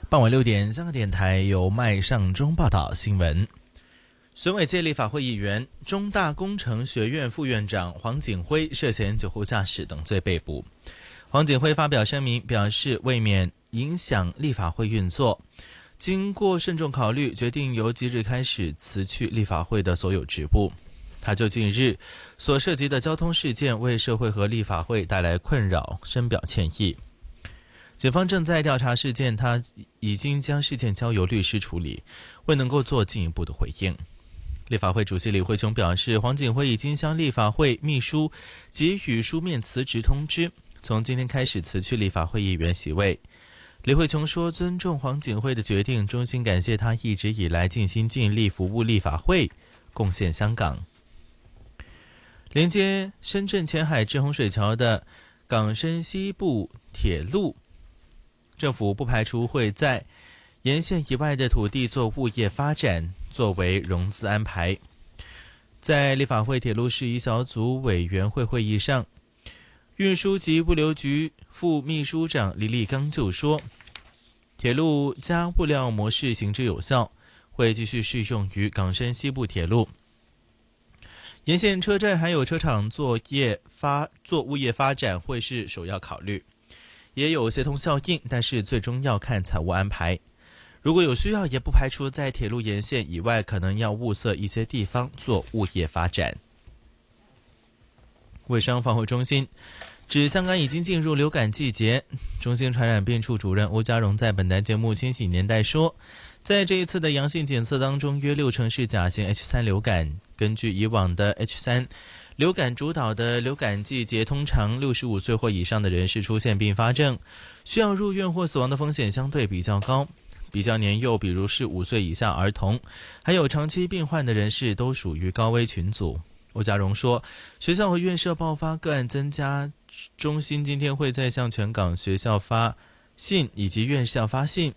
傍晚6点，香港电台由麦尚中报道新闻。选委界立法会议员、中大工程学院副院长黄锦辉涉嫌酒后驾驶等罪被捕。黄锦辉发表声明表示，为免影响立法会运作，经过慎重考虑，决定由即日开始辞去立法会的所有职务。他就近日所涉及的交通事件为社会和立法会带来困扰深表歉意。警方正在调查事件，他已经将事件交由律师处理，未能够做进一步的回应。立法会主席李慧琼表示，黄锦辉已经向立法会秘书给予书面辞职通知，从今天开始辞去立法会议员席位。李慧琼说，尊重黄锦辉的决定，衷心感谢他一直以来尽心尽力服务立法会，贡献香港。连接深圳前海至洪水桥的港深西部铁路，政府不排除会在沿线以外的土地做物业发展，作为融资安排。在立法会铁路事宜小组委员会会议上，运输及物流局副秘书长李立刚就说，铁路加物料模式行之有效，会继续适用于港深西部铁路。沿线车站还有车厂做物业发展会是首要考虑，也有协同效应，但是最终要看财务安排。如果有需要，也不排除在铁路沿线以外可能要物色一些地方做物业发展。卫生防护中心指，香港已经进入流感季节。中心传染病处主任欧家荣在本台节目《千禧年代》说，在这一次的阳性检测当中，约60%是甲型 H3 流感。根据以往的 H3 流感主导的流感季节，通常65岁或以上的人士出现并发症，需要入院或死亡的风险相对比较高。比较年幼，比如是5岁以下儿童，还有长期病患的人士都属于高危群组。欧家荣说，学校和院舍爆发个案增加，中心今天会再向全港学校发信以及院舍发信，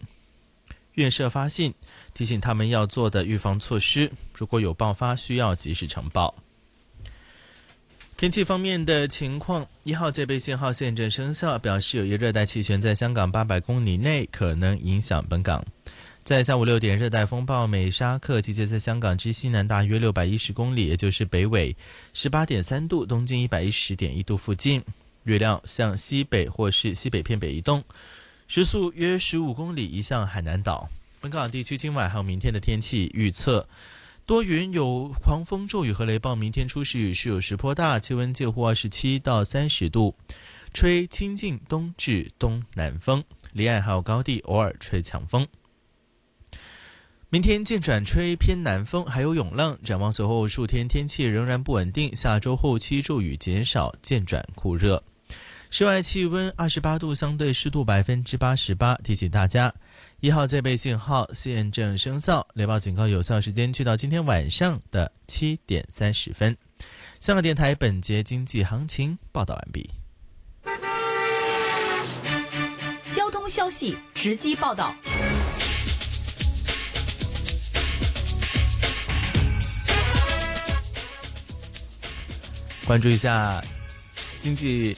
提醒他们要做的预防措施，如果有爆发需要及时呈报。天气方面的情况，1号戒备信号现正生效，表示有一热带气旋在香港800公里内可能影响本港。在下午6点，热带风暴美沙克集结在香港之西南大约610公里，也就是北纬18.3度、东经110.1度附近，预料向西北或是西北偏北移动，时速约15公里移向海南岛。本港地区今晚还有明天的天气预测，多云，有狂风骤雨和雷暴，明天初时雨势有时颇大，气温介乎27到30度，吹清劲东至东南风，离岸还有高地偶尔吹强风。明天渐转吹偏南风，还有涌浪。展望随后数天天气仍然不稳定，下周后期骤雨减少，渐转酷热。室外气温28度，相对湿度88%。提醒大家，1号戒备信号现正生效，雷暴警告有效时间去到今天晚上的7点30分。香港电台本节经济行情报道完毕。 交通消息直击报道。 关注一下经济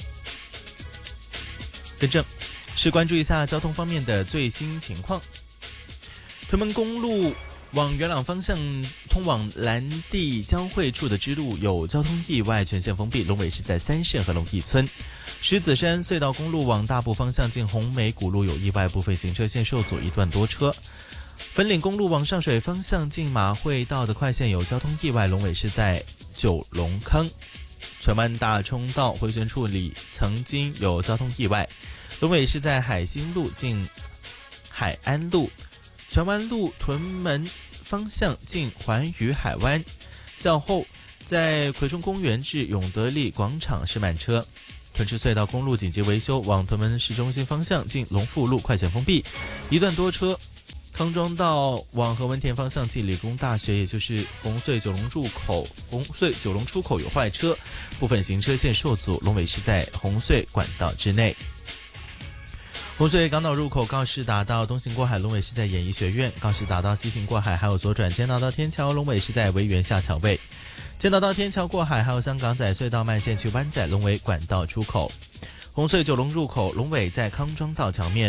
更正，是关注一下交通方面的最新情况。屯门公路往元朗方向通往蓝地交汇处的支路有交通意外，全线封闭，龙尾是在三圣和龙义村。石子山隧道公路往大埔方向进红梅古路有意外，部分行车线受阻，一段多车。粉岭公路往上水方向进马会道的快线有交通意外，龙尾是在九龙坑。荃湾大冲道回旋处里曾经有交通意外，龙尾是在海兴路进海安路。荃湾路屯门方向进环宇海湾，较后在葵涌公园至永德利广场是慢车。屯赤隧道公路紧急维修，往屯门市中心方向进龙富路快线封闭，一段多车。康庄道往何文田方向进理工大学，也就是红隧九龙出口有坏车，部分行车线受阻，龙尾是在红隧管道之内。红隧港岛入口告士打道东行过海，龙尾是在演艺学院；告士打道西行过海还有左转监道到天桥，龙尾是在维园下桥位。监道到天桥过海还有香港仔隧道慢线去湾仔，龙尾管道出口。红隧九龙入口龙尾在康庄道桥面，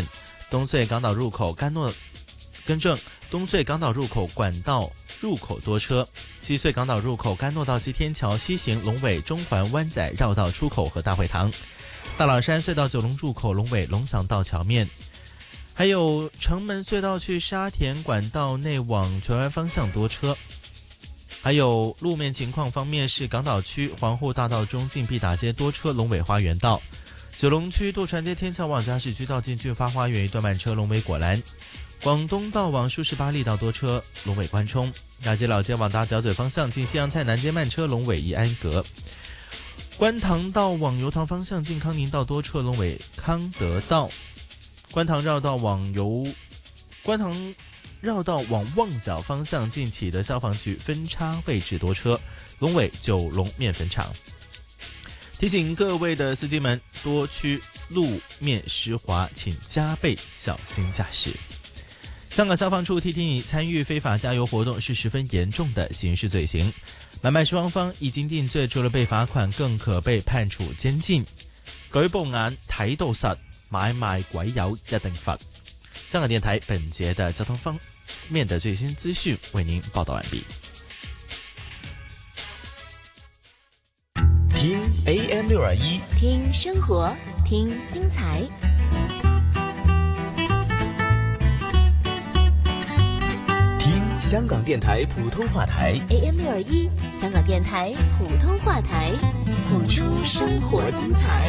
东隧港岛入口东隧港岛入口管道入口多车，西隧港岛入口甘诺道西天桥西行龙尾中环湾仔绕道出口和大会堂，大老山隧道九龙入口龙尾龙翔道桥面，还有城门隧道去沙田管道内往荃湾方向多车。还有路面情况方面是港岛区皇后大道中进毕打街多车龙尾花园道，九龙区渡船街天桥往嘉市区道进俊发花园一段慢车龙尾果栏，广东道往舒适巴利道多车龙尾关冲，大街老街往大角嘴方向进西洋菜南街慢车龙尾宜安阁，观塘道往油塘方向进康宁道多车龙尾康德道，观塘绕道往旺角方向进启德消防局分叉位置多车龙尾九龙面粉厂。提醒各位的司机们，多区路面湿滑，请加倍小心驾驶。香港消防处提醒你，参与非法加油活动是十分严重的刑事罪行，买卖雙方一經定罪，除了被罰款，更可被判處監禁。舉報眼睇到實，買賣鬼友一定罰。香港電台本節的交通方面的最新資訊為您報道完畢。 聽 AM621， 听生活，听精彩。 听香港電台普通話台 AM621，香港電台普通話台，谱出生活精彩。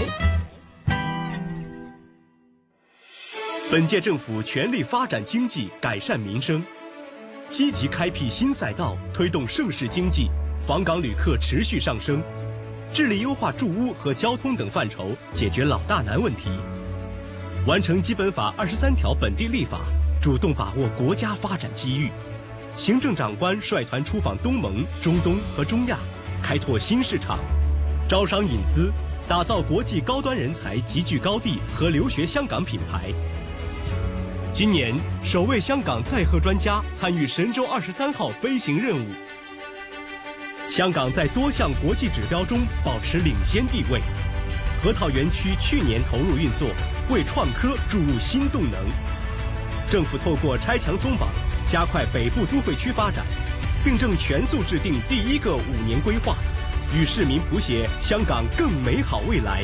本届政府全力发展经济，改善民生，积极开辟新赛道，推动盛世经济，访港旅客持续上升，致力优化住屋和交通等范畴，解决老大难问题，完成基本法23条本地立法，主动把握国家发展机遇。行政长官率团出访东盟、中东和中亚，开拓新市场，招商引资，打造国际高端人才集聚高地和留学香港品牌。今年首位香港载荷专家参与神舟23号飞行任务。香港在多项国际指标中保持领先地位。核桃园区去年投入运作，为创科注入新动能。政府透过拆墙松绑，加快北部都会区发展，并正全速制定第一个5年规划，与市民谱写香港更美好未来。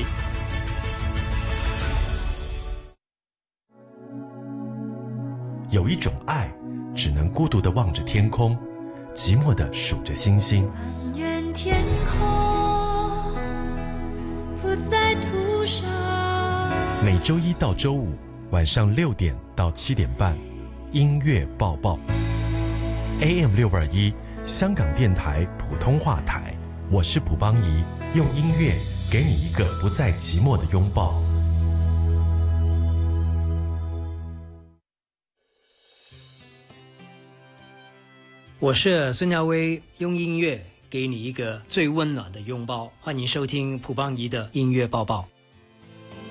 有一种爱，只能孤独地望着天空，寂寞地数着星星。 但愿天空不再涂上。 每周一到周五晚上6点到7点半，音乐报报 AM621 香港电台普通话台，我是蒲邦仪，用音乐给你一个不再寂寞的拥抱。 我是孙亚威，用音乐给你一个最温暖的拥抱。欢迎收听蒲邦仪的音乐报报。